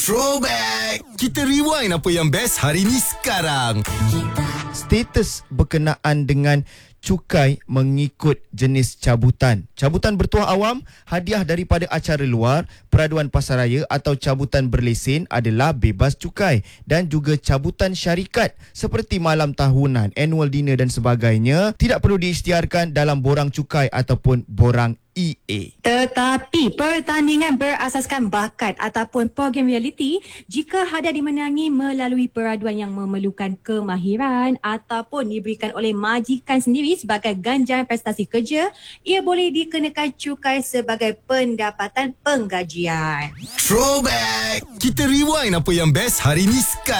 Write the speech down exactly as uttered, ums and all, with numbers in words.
Throwback! Kita rewind apa yang best hari ni sekarang. Status berkenaan dengan cukai mengikut jenis cabutan. Cabutan bertuah awam, hadiah daripada acara luar, peraduan pasaraya atau cabutan berlesen adalah bebas cukai. Dan juga cabutan syarikat seperti malam tahunan, annual dinner dan sebagainya tidak perlu diisytiharkan dalam borang cukai ataupun borang E A. Tetapi pertandingan berasaskan bakat ataupun program reality jika hadiah dimenangi melalui peraduan yang memerlukan kemahiran ataupun diberikan oleh majikan sendiri sebagai ganjaran prestasi kerja, ia boleh dikenakan cukai sebagai pendapatan penggajian. Throwback! Kita rewind apa yang best hari ni sekarang.